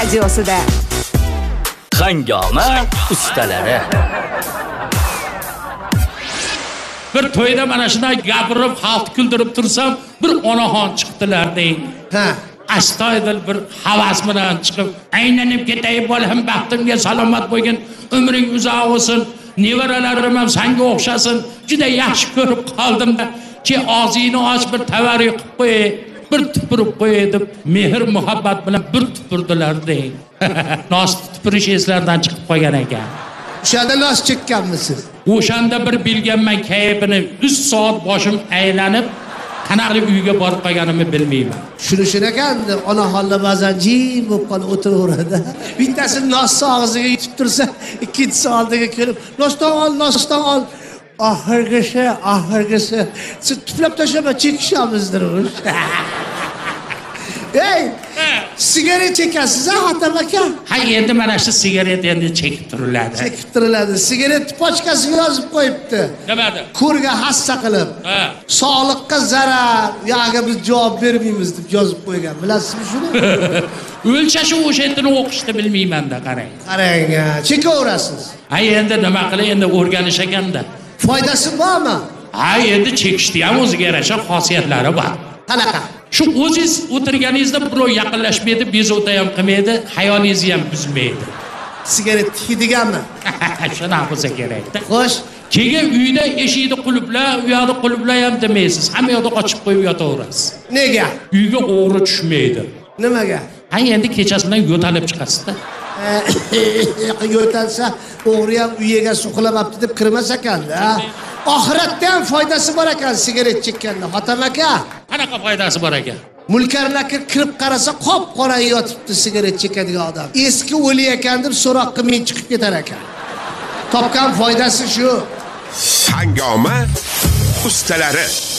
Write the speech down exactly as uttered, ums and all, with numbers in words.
radiosida. Hangoma ustalari. Bir to'yda mana shunday gapirib, xalq kuldirib tursam, bir onaxon chiqdilar deng. Ha, astoydil bir havas bilan chiqib, aylanib ketay bolam, baxtimga salomat bo'lgin, umring uzoq bo'lsin, nevaralarim ham senga o'xshasin, juda yaxshi ko'rib qoldim-da, ki og'zingni och bir tavarruq qilib qo'y, bir tupurib qo'y deb mehr muhabbat bilan bir tupurdilar deng. Nos tupurish eslardan chiqib qolgan ekan. o'shanda nos chekkanmisiz? O'shanda bir bilganman kayfini uch soat boshim aylanib, qanaqli uyga borib qolganimni bilmayman. Shuni shunaqandi, onaxonlar ba'zan jim bo'lib qolib o'tiraveradi. Bittasi nos og'ziga yetib tursa, ikkinchisi oldiga kelib, "Nosdan ol, nosdan ol." Oxirgisi, oxirgisi, siz tuflab tashlama, chekishamizdir. Ey, sigaret chekasiz, ha, Hatam aka? Ha, endi mana shu sigaret endi chekib turiladi. Chekib turiladi. Sigaret pochkasiga yozib qo'yibdi. Nimada? Ko'rga hassa qilib. Ha. Sog'liqqa zarar, yo'g'a biz javob bermaymiz deb yozib qo'ygan. Bilasizmi shuni? O'lchashi o'sha yerni o'qishni bilmayman-da, qarang. Qarang, chekaverasiz. Ha, endi nima qilay, endi o'rganish ekanda. Foydasi bormi? Ha, endi chekishni ham o'ziga yarasha xosiyatlari bor. Qanaqa? Shu o'zingiz o'tirganingizda birov yaqinlashmaydi, bezovta ham qilmaydi, hayolingizni ham buzmaydi. Sigaret tikadiganmi? Shuna bo'lsa kerak-da. Xo'sh, keyin uyda eshikni qulflar, u yoqda qulflar ham demaysiz. Hamma yoqda ochib qo'yib yotaverasiz. Nega? Uyga o'g'ri tushmaydi. Nimaga? Ha, endi kechasidan yo'talib chiqasiz-da. Yo'talsa, o'g'ri ham uyiga suqlamabdi deb kirmas ekan-da. Oxiratda ham foydasi bor ekan sigaret chekkanda, Hatam aka. Qanaqa foydasi bor ekan? Mulkarlarga kirib qarasa, qop-qora yotibdi sigaret chekadigan odam. Eski o'li ekan deb so'roq qilmay chiqib ketar ekan. Topgan foydasi shu. Hangoma ustalari.